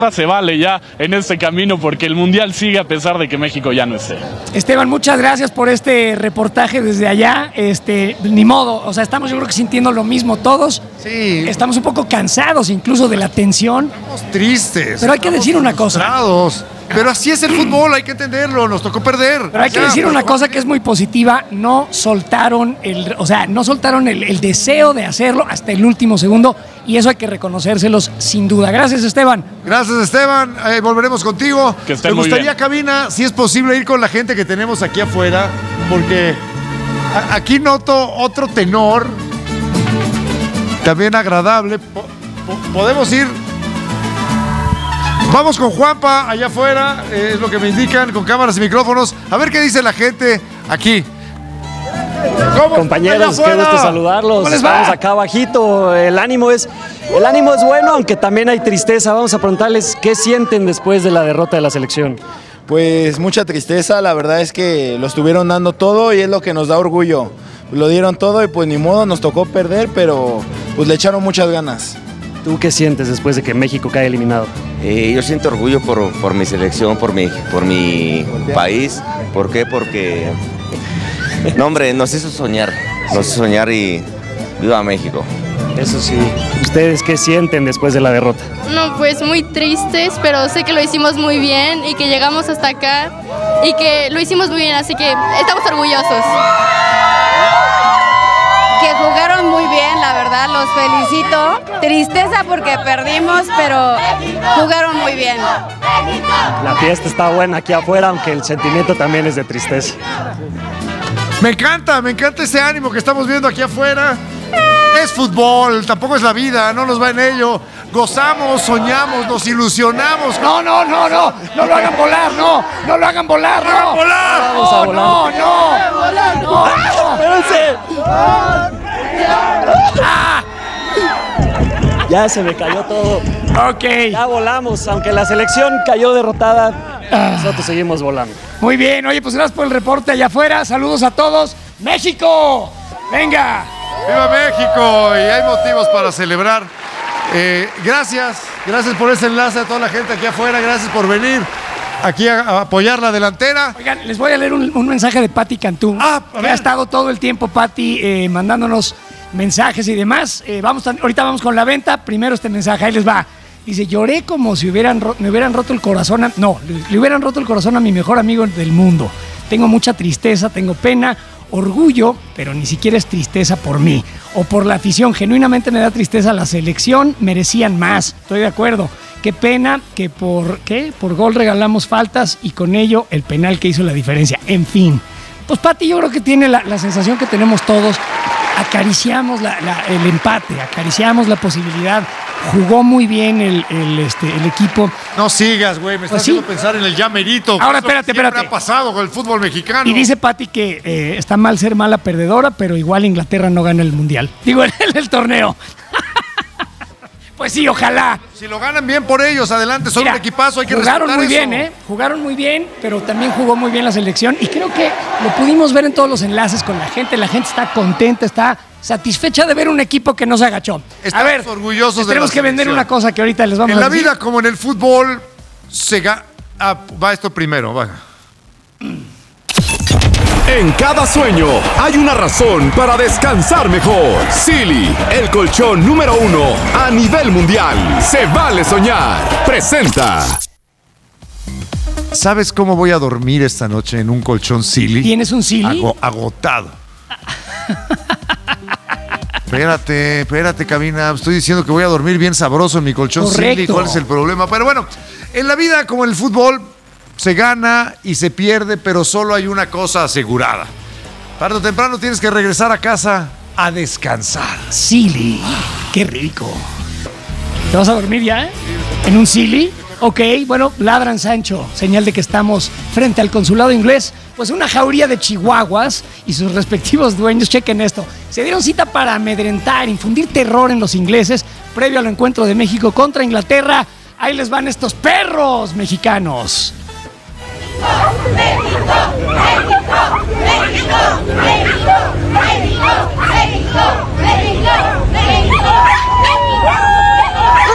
se vale ya en este camino porque el Mundial sigue a pesar de que México ya no esté. Esteban, muchas gracias por este reportaje desde allá. Ni modo, o sea, estamos yo creo que sintiendo lo mismo todos. Sí. Estamos un poco cansados incluso de la tensión. Estamos tristes. Pero hay que decir una cosa. Pero así es el fútbol, hay que entenderlo, nos tocó perder. Pero hay que decir una cosa que es muy positiva, no soltaron el deseo de hacerlo hasta el último segundo y eso hay que reconocérselos sin duda. Gracias, Esteban. Gracias, Esteban. Volveremos contigo. Que estén Me muy gustaría, bien. Cabina, si es posible ir con la gente que tenemos aquí afuera, porque aquí noto otro tenor, también agradable. Podemos ir. Vamos con Juanpa allá afuera, es lo que me indican, con cámaras y micrófonos. A ver qué dice la gente aquí. Compañeros, qué gusto saludarlos. ¿Cómo les va? Estamos acá abajito. El ánimo es bueno, aunque también hay tristeza. Vamos a preguntarles qué sienten después de la derrota de la selección. Pues mucha tristeza, la verdad es que lo estuvieron dando todo y es lo que nos da orgullo. Lo dieron todo y pues ni modo, nos tocó perder, pero pues le echaron muchas ganas. ¿Tú qué sientes después de que México cae eliminado? Yo siento orgullo por mi selección, por mi país. ¿Por qué? Porque, no hombre, nos hizo soñar y viva México. Eso sí. ¿Ustedes qué sienten después de la derrota? No, pues muy tristes, pero sé que lo hicimos muy bien y que llegamos hasta acá y que lo hicimos muy bien, así que estamos orgullosos. Que jugaron muy bien, la verdad, los felicito. Tristeza porque perdimos, pero jugaron muy bien. La fiesta está buena aquí afuera, aunque el sentimiento también es de tristeza. Me encanta ese ánimo que estamos viendo aquí afuera. Es fútbol, tampoco es la vida, no nos va en ello. Gozamos, soñamos, nos ilusionamos. No lo hagan volar, no lo hagan volar, no. Vamos a volar. No. ¡Espérense! Ya se me cayó todo. Ok. Ya volamos, aunque la selección cayó derrotada, nosotros seguimos volando. Muy bien, oye, pues gracias por el reporte allá afuera. Saludos a todos. ¡México! ¡Venga! ¡Viva México! Y hay motivos para celebrar. Gracias por ese enlace a toda la gente aquí afuera. Gracias por venir aquí a apoyar la delantera. Oigan, les voy a leer un mensaje de Pati Cantú. Que ha estado todo el tiempo Pati mandándonos mensajes y demás. Ahorita vamos con la venta. Primero este mensaje, ahí les va. Dice, lloré como si me hubieran roto el corazón. Le hubieran roto el corazón a mi mejor amigo del mundo. Tengo mucha tristeza, tengo pena, orgullo, pero ni siquiera es tristeza por mí o por la afición. Genuinamente me da tristeza la selección, merecían más. Estoy de acuerdo. Qué pena que por gol regalamos faltas y con ello el penal que hizo la diferencia. En fin, pues Pati yo creo que tiene la sensación que tenemos todos. Acariciamos el empate, acariciamos la posibilidad. Jugó muy bien el equipo. No sigas, güey, me estás haciendo pensar en el llamerito. Ahora, espérate. ¿Qué ha pasado con el fútbol mexicano? Y dice Pati que está mal ser mala perdedora, pero igual Inglaterra no gana el Mundial. Digo, el torneo. Pues sí, ojalá. Si lo ganan bien por ellos, adelante, son un equipazo, hay que respetar jugaron muy eso. bien, Jugaron muy bien, pero también jugó muy bien la selección y creo que lo pudimos ver en todos los enlaces con la gente. La gente está contenta, está satisfecha de ver un equipo que no se agachó. Estamos a ver, orgullosos de tenemos la que vender selección. una cosa que ahorita les vamos a decir. En la vida, como en el fútbol, va esto primero, va. En cada sueño hay una razón para descansar mejor. Silly, el colchón número 1 a nivel mundial. Se vale soñar. Presenta. ¿Sabes cómo voy a dormir esta noche en un colchón Silly? ¿Tienes un Silly? Agotado. Espérate, cabina. Estoy diciendo que voy a dormir bien sabroso en mi colchón Silly. ¿Cuál es el problema? Pero bueno, en la vida, como en el fútbol, se gana y se pierde, pero solo hay una cosa asegurada. Tarde o temprano tienes que regresar a casa a descansar. Silly, qué rico. ¿Te vas a dormir ya? ¿En un Silly? Ok, bueno, ladran Sancho, señal de que estamos frente al consulado inglés. Pues una jauría de chihuahuas y sus respectivos dueños, chequen esto, se dieron cita para amedrentar, infundir terror en los ingleses previo al encuentro de México contra Inglaterra. Ahí les van estos perros mexicanos. México.